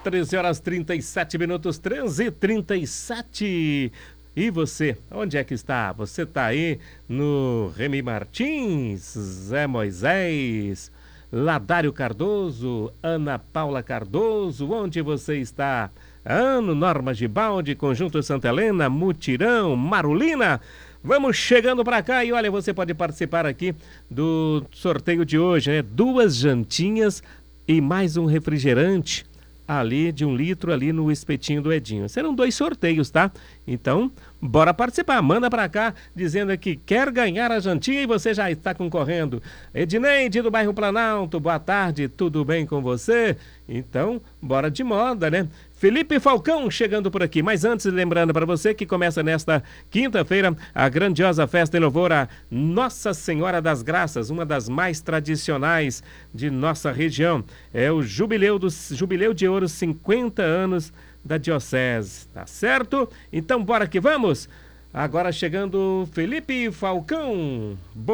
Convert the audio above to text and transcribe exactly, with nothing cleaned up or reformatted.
treze horas e trinta e sete minutos, treze e trinta e sete. E você, onde é que está? Você está aí no Remy Martins, Zé Moisés, Ladário Cardoso, Ana Paula Cardoso, onde você está? Ano, Norma Gibaldi, Conjunto Santa Helena, Mutirão, Marulina. Vamos chegando para cá e olha, você pode participar aqui do sorteio de hoje, né? Duas jantinhas e mais um refrigerante ali de um litro ali no espetinho do Edinho. Serão dois sorteios, tá? Então, bora participar. Manda pra cá dizendo que quer ganhar a jantinha e você já está concorrendo. Edneide do bairro Planalto, boa tarde, tudo bem com você? Então, bora de moda, né? Felipe Falcão chegando por aqui. Mas antes, lembrando para você que começa nesta quinta-feira a grandiosa festa em louvor a Nossa Senhora das Graças, uma das mais tradicionais de nossa região. É o Jubileu, do, Jubileu de Ouro, cinquenta anos da Diocese, tá certo? Então, bora que vamos! Agora chegando Felipe Falcão. Boa